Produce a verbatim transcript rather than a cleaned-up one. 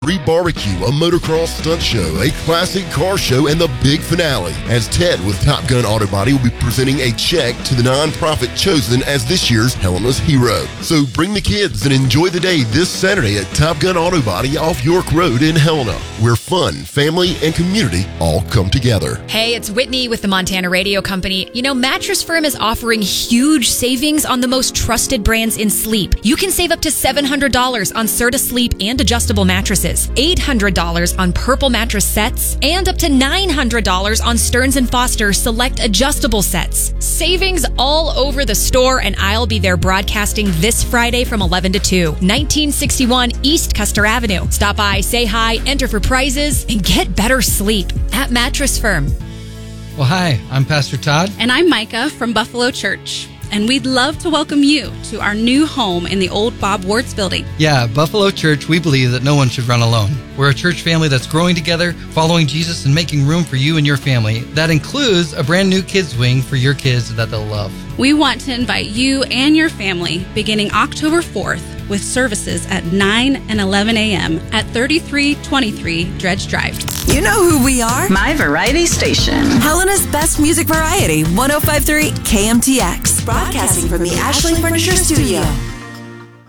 Free barbecue, a motocross stunt show, a classic car show, and the big finale, as Ted with Top Gun Auto Body will be presenting a check to the nonprofit chosen as this year's Helena's Hero. So bring the kids and enjoy the day this Saturday at Top Gun Auto Body off York Road in Helena, where fun, family, and community all come together. Hey, it's Whitney with the Montana Radio Company. You know, Mattress Firm is offering huge savings on the most trusted brands in sleep. You can save up to seven hundred dollars on Serta Sleep and adjustable mattresses, eight hundred dollars on Purple mattress sets, and up to nine hundred dollars on Stearns and Foster select adjustable sets. Savings all over the store, and I'll be there broadcasting this Friday from eleven to two, nineteen sixty-one East Custer Avenue. Stop by, say hi, enter for prizes, and get better sleep at Mattress Firm. Well, hi, I'm Pastor Todd. And I'm Micah from Buffalo Church. And we'd love to welcome you to our new home in the old Bob Warts building. Yeah, Buffalo Church, we believe that no one should run alone. We're a church family that's growing together, following Jesus, and making room for you and your family. That includes a brand new kids wing for your kids that they'll love. We want to invite you and your family beginning October fourth with services at nine and eleven a.m. at thirty-three twenty-three Dredge Drive. You know who we are. My variety station. Helena's best music variety, one oh five point three K M T X. Broadcasting from the Ashling Furniture Studio.